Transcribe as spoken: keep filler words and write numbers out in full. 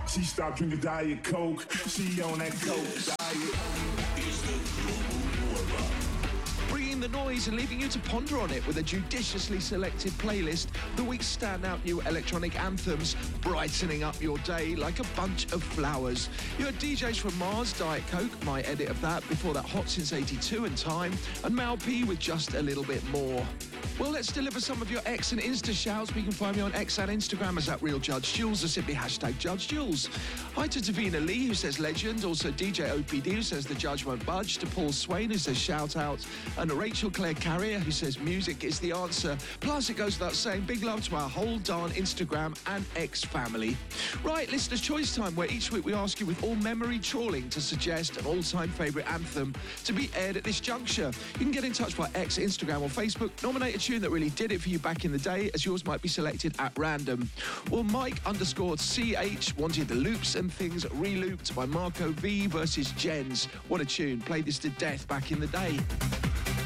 She stopped drinking Diet Coke. She on that Coke diet. It's the Global Warm-Up. Bringing the noise and leaving you to ponder on it with a judiciously selected playlist, the week's standout new electronic anthems, brightening up your day like a bunch of flowers. You had D Js from Mars, Diet Coke, my edit of that, before that Hot Since eighty-two and Time, and Mal P with Just a Little Bit More. Well, let's deliver some of your X and Insta shouts. We can find me on X and Instagram as at Real Judge Jules, or simply hashtag Judge Jules. Hi to Davina Lee, who says legend. Also D J O P D, who says the judge won't budge. To Paul Swain, who says shout out. And Rachel Claire Carrier, who says music is the answer. Plus, it goes without saying, big love to our whole darn Instagram and X family. Right, listener's choice time, where each week we ask you with all memory trawling to suggest an all-time favourite anthem to be aired at this juncture. You can get in touch by X, Instagram or Facebook. Nominate a tune that really did it for you back in the day, as yours might be selected at random. Well, Mike underscore C H wanted the Loops and Things Re-Looped by Marco V versus Jens. What a tune. Played this to death back in the day.